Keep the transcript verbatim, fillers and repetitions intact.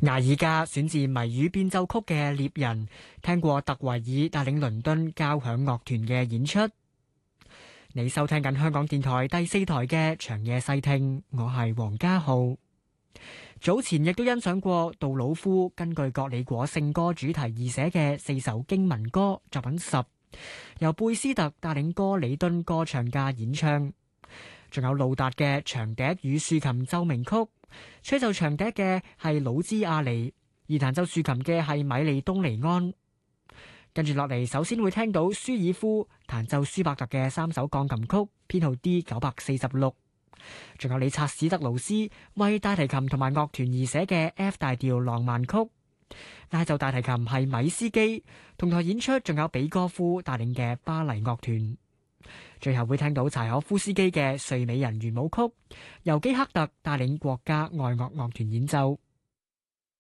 艾爾加選自謎語變奏曲嘅獵人，聽過特維爾帶領倫敦交響樂團嘅演出。你收聽緊香港電台第四台嘅長夜細聽，我係黃家浩。早前亦都欣賞過杜魯夫根據格里果聖歌主題而寫嘅四首經文歌作品十，由貝斯特帶領哥里敦歌唱家演唱。仲有路達嘅長笛與豎琴奏鳴曲，吹奏長笛嘅係魯茲亞尼，而彈奏豎琴嘅係米利東尼安。跟住落嚟，首先會聽到舒爾夫彈奏舒伯特嘅三首鋼琴曲，編號 D 九百四十六。仲有理察史特勞斯為大提琴同埋樂團而寫嘅 F 大調浪漫曲。拉奏大提琴係米斯基，同台演出仲有比哥夫帶領嘅巴黎樂團。最後會聽到柴可夫斯基嘅睡美人圓舞曲，由基克特帶領國家愛樂樂團演奏。